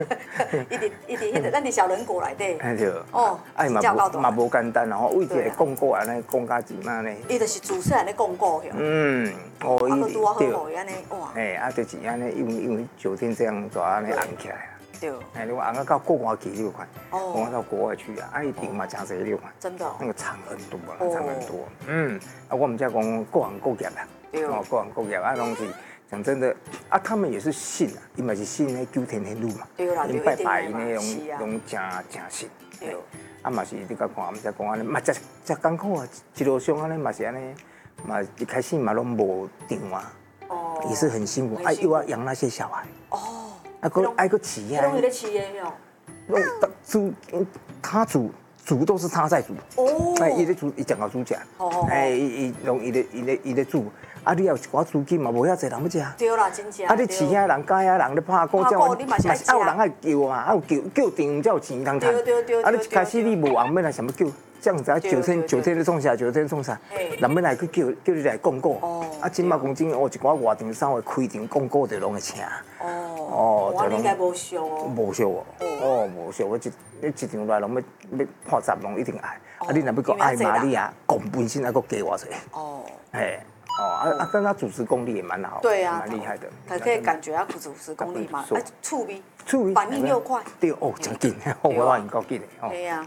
一直迄个咱伫小人国内底。 哎对。 哦， 哎嘛无简单吼，为一个广告安尼讲甲真安尼。 伊就是自细安尼广告哟。 嗯， 哦，伊拄好好伊安尼哇。 哎，就是安尼，因为酒店这样做安尼红起来。 对。 哎，你讲到国外去你有看，我到国外去啊，一定嘛真侪你有看。 真的。 那个长很多啊，长很多。嗯，啊，我们在讲各行各业啦，哦，各行各业啊，东西。讲真的啊，他们也是信啊，伊嘛是信那九天天路嘛，因拜拜那拢真信。对。啊嘛是你甲看，我们在讲安尼，嘛真艰苦啊，一路上安尼嘛是安尼，嘛一开始嘛拢无电话，哦，也是很辛苦，啊又要养那些小孩，哦，啊个饲呀， 拢伊咧饲的哟， 煮他煮都是他在煮，哦，哎伊咧煮，伊讲到煮食，哎伊咧煮。啊！你也有一寡资金嘛，无遐济人要食。 对啦，真正。 啊！你饲遐人、教遐人咧拍鼓， 你嘛是爱有人爱叫嘛，啊有叫场才有钱通赚。 对。 啊！你一开始你无红要来想要叫，这样子啊九天咧创啥，9天创啥，人要来去叫你来广告。哦。啊！今嘛讲真，一寡外场稍微开场广告就拢会请。哦。 我应该无俗哦。 无俗哦。哦，无俗，你一场来拢要破10拢一定爱。啊！你若要讲爱嘛，你啊讲本身还佫加偌济。哦。嘿。哦但他主持功力也蛮好， 对啊， 蛮厉害的。 他可以感觉他主持功力嘛，触鼻，反应又快。 对哦，真紧，我反应够紧的。 对呀。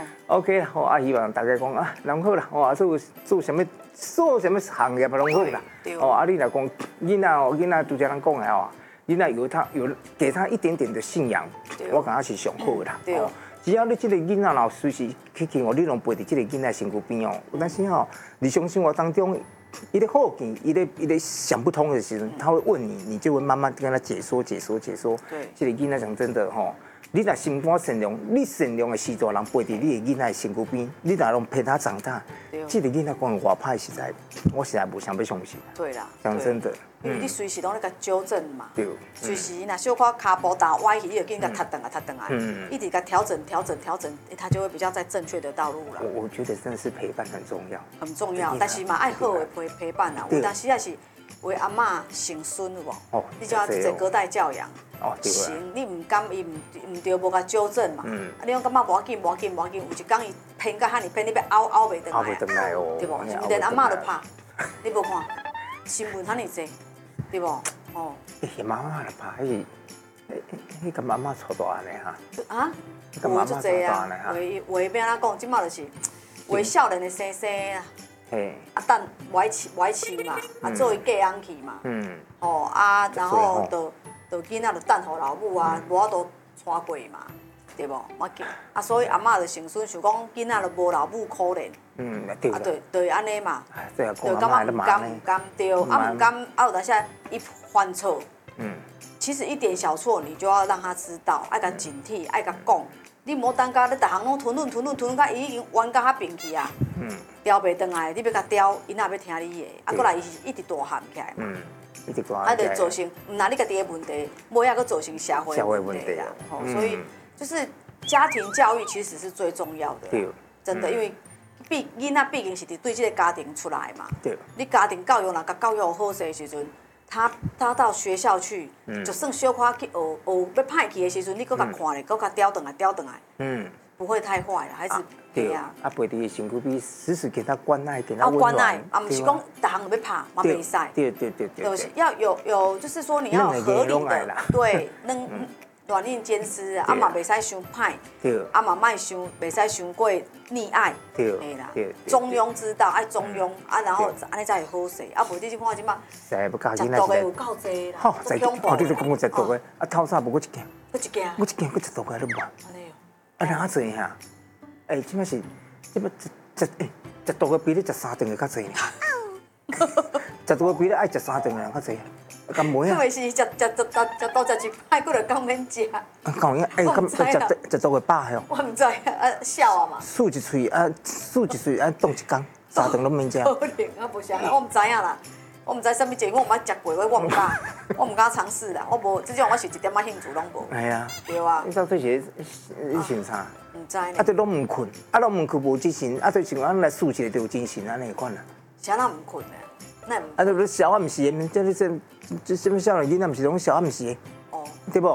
OK 啦，好，希望大家讲啊，拢好啦，做什么行业拢好啦。啊，你来讲囡仔拄则咱讲的哦，囡仔有给他一点点的信仰，我感觉是上好的啦。只要你这个囡仔若随时去见我，你拢陪伫这个囡仔身躯边哦。有当时吼，日常生活当中，伊咧好奇，伊咧想不通的时候，他会问你，你就会慢慢跟他解说。对，这个囡仔讲真的吼，你若心肝善良，你善良的时阵，人陪伫你的囡仔身躯边，你若拢陪他长大，这个囡仔讲外歹实在，我实在无想要相信。 对啦， 讲真的。 因为你随时拢咧甲纠正嘛，随时若小可骹步打歪去，你就紧甲踢转来，一直甲调整，他就会比较在正确的道路了。 我觉得真的是陪伴很重要， 很重要，但是嘛爱好的陪伴啊，有当时也是为阿嬷生孙有无？哦，你就要做隔代教养。哦，行，你唔甘伊唔对，无甲纠正嘛。啊，你讲感觉无要紧，有一天伊偏甲遐尼偏，你要拗袂转来，对无？连阿嬷都怕，你无看新闻遐尼济。对不？哦。 妈妈来拍，迄个妈妈错大安尼哈。 啊？有足济啊！话要安怎讲？即马就是为少年的生啊。嘿。啊，等歪饲嘛，啊做伊嫁翁去嘛。嗯。哦啊，然后就囡仔就等互老母啊，无法度娶过嘛，对无？我记啊，所以阿嬷就成孙想讲囡仔就无老母可怜。嗯，对。啊，对安尼嘛。就感觉唔甘对，啊唔甘，啊有当时一犯错，其实一点小错你就要让他知道，爱甲警惕，爱甲讲，你莫等甲你逐项拢吞，甲伊已经冤到遐边去啊，调袂转来，你要甲调，伊哪要听你的，啊过来伊是一直大汉起来嘛，一直大汉起来，啊就造成，唔那你家己的问题，尾仔佫造成社会问题啦，所以就是家庭教育其实是最重要的，真的，因为。囡仔毕竟是对这个家庭出来嘛，对，你家庭教育若甲教育好势的时阵，他到学校去，就算小可去学要歹去的时阵，你搁甲看咧，搁甲调转来，不会太坏啦，还是对啊。啊，陪伫身躯边，时时给他关爱，给他温暖。关爱，啊，不是讲逐项要拍，嘛袂使。对。就是要有，就是说你要合理的，对，软硬兼施啊，嘛袂使伤歹，啊嘛袂使伤过溺爱，对啦，中庸之道爱中庸啊，然后安尼才会好势，啊，无你看即马食毒的有够济啦，足恐怖。 你就讲食毒的，啊透早无过一件， 搁一件食毒的你无？安尼哦，啊哪济哈？即马是食毒的比你食3顿的较济呢，食毒的比你爱食3顿的人较济。干梅啊！ 因为是食到食一摆，佫就讲免食。 讲伊食毒的饱哟。 我唔知啊，笑啊嘛。 漱一喙啊，冻一工，3顿拢免食。 可能啊，无啥，我唔知影啦。我唔知啥物节，我唔捌食过，我唔敢尝试啦。我无这种，我是一点仔兴趣拢无。系啊。对啊。你到底是你想啥？ 唔知呢。 啊，对，拢唔困，无精神，啊，对，像咱来漱一下就有精神，安尼款啦。 啥人唔困呢？ 啊，对不？小暗时的，这什么少年囡仔，毋是拢小暗时的，哦，对不？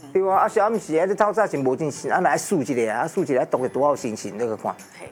对啊，啊，是啊，毋是啊，这透早是无精神，啊来试一下，啊试一下，读个拄好心情，你去看。